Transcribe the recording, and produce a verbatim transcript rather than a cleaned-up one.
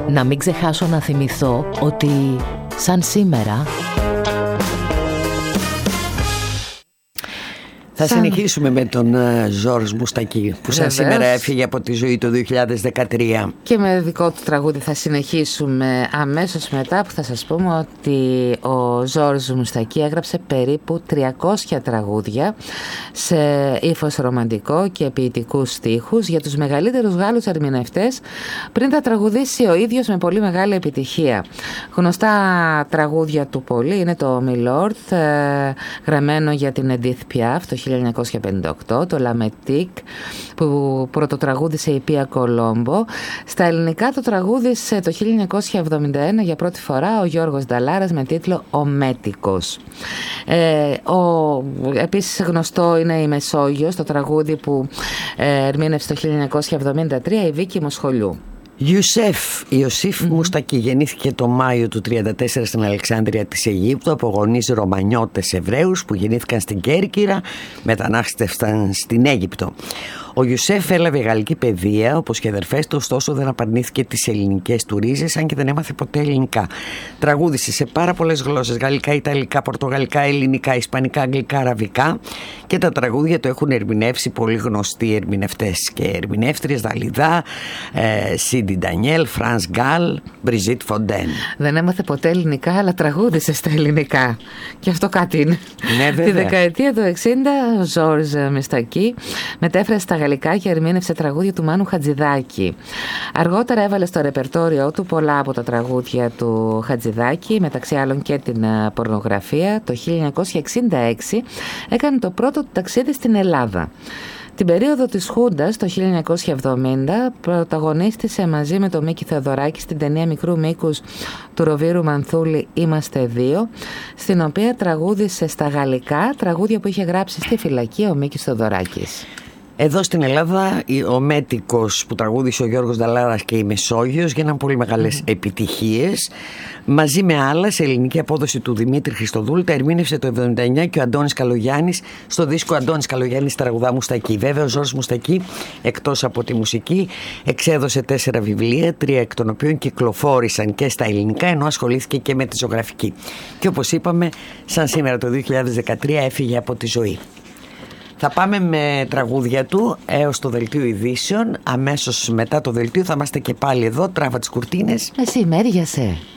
Να μην ξεχάσω να θυμηθώ ότι σαν σήμερα θα σαν... συνεχίσουμε με τον Ζόρζ Μουστακί που σαν σήμερα έφυγε από τη ζωή το δύο χιλιάδες δεκατρία. Και με δικό του τραγούδι θα συνεχίσουμε αμέσως μετά, που θα σας πούμε ότι ο Ζόρζ Μουστακί έγραψε περίπου τριακόσια τραγούδια σε ύφος ρομαντικό και ποιητικούς στίχους για τους μεγαλύτερους Γάλλους ερμηνευτές, πριν τα τραγουδήσει ο ίδιος με πολύ μεγάλη επιτυχία. Γνωστά τραγούδια του πολύ είναι το Milord, γραμμένο για την Edith Piaf το χίλια εννιακόσια πενήντα οκτώ, το Λαμετίκ που πρωτοτραγούδισε η Πία Κολόμπο. Στα ελληνικά το τραγούδισε το χίλια εννιακόσια εβδομήντα ένα για πρώτη φορά ο Γιώργος Νταλάρας με τίτλο «Ο Μέτικος». Ε, ο, επίσης γνωστό είναι η Μεσόγειος, το τραγούδι που ε, ερμήνευσε το χίλια εννιακόσια εβδομήντα τρία η Βίκη Μοσχολιού. Ιουσέφ Ιωσήφ mm-hmm. Μουστακί γεννήθηκε το Μάιο του τριάντα τέσσερα στην Αλεξάνδρεια της Αιγύπτου από γονείς Ρωμανιώτες Εβραίους που γεννήθηκαν στην Κέρκυρα, μετανάστευσαν στην Αίγυπτο. Ο Ιουσέφ έλαβε γαλλική παιδεία, όπως και οι αδερφές του, ωστόσο δεν απαρνήθηκε τις ελληνικές του ρίζες, αν και δεν έμαθε ποτέ ελληνικά. Τραγούδισε σε πάρα πολλές γλώσσες: γαλλικά, ιταλικά, πορτογαλικά, ελληνικά, ισπανικά, αγγλικά, αραβικά, και τα τραγούδια του έχουν ερμηνεύσει πολύ γνωστοί ερμηνευτές και ερμηνεύτριες: Δαλιδά, Σίντι Ντανιέλ, Φρανς Γκάλ, Μπριζίτ Φοντέν. Δεν έμαθε ποτέ ελληνικά, αλλά τραγούδισε στα ελληνικά. Και αυτό κάτι είναι. Ναι, βέβαια. Τη δεκαετία του εξήντα, ο Ζόρζ Μουστακί μετέφρασε στα γαλλικά και ερμήνευσε τραγούδια του Μάνου Χατζηδάκη. Αργότερα έβαλε στο ρεπερτόριό του πολλά από τα τραγούδια του Χατζηδάκη, μεταξύ άλλων και την πορνογραφία. Το χίλια εννιακόσια εξήντα έξι έκανε το πρώτο του ταξίδι στην Ελλάδα. Την περίοδο της Χούντας, το χίλια εννιακόσια εβδομήντα, πρωταγωνίστησε μαζί με τον Μίκη Θεοδωράκη στην ταινία μικρού μήκους του Ροβίρου Μανθούλη «Είμαστε δύο», στην οποία τραγούδισε στα γαλλικά τραγούδια που είχε γράψει στη φυλακή ο Μίκης Θεοδωράκης. Εδώ στην Ελλάδα ο Μέτικος που τραγούδισε ο Γιώργος Νταλάρας και η Μεσόγειος γίναν πολύ μεγάλες mm. επιτυχίες. Μαζί με άλλα, σε ελληνική απόδοση του Δημήτρη Χριστοδούλου, τα ερμήνευσε το εβδομήντα εννιά και ο Αντώνης Καλογιάννης στο δίσκο «Αντώνης Καλογιάννης τραγουδά Μουστακί». Βέβαια ο Ζόρζ Μουστακί, εκτός από τη μουσική, εξέδωσε τέσσερα βιβλία, τρία εκ των οποίων κυκλοφόρησαν και στα ελληνικά, ενώ ασχολήθηκε και με τη ζωγραφική. Και όπως είπαμε, σαν σήμερα το δύο χιλιάδες δεκατρία έφυγε από τη ζωή. Θα πάμε με τραγούδια του έως το δελτίο ειδήσεων. Αμέσως μετά το δελτίο θα είμαστε και πάλι εδώ. Τράβα τις κουρτίνες. Εσύ μέριασε.